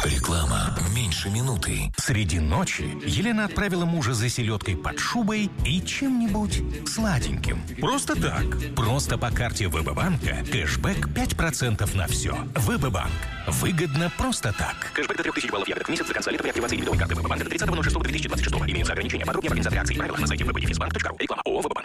Реклама. Меньше минуты. Среди ночи Елена отправила мужа за селедкой под шубой и чем-нибудь сладеньким. Просто так. Просто по карте ВБ-банка кэшбэк 5% на все. ВБ-банк. Выгодно просто так. Кэшбэк до 3000 баллов в месяц за консолидовой активации дебетовой карты ВБ-банка до 30.06.2026. Имеются ограничения. Подробнее в организации акций и правила на сайте www.defisbank.ru. Реклама ООО «ВБ-банк».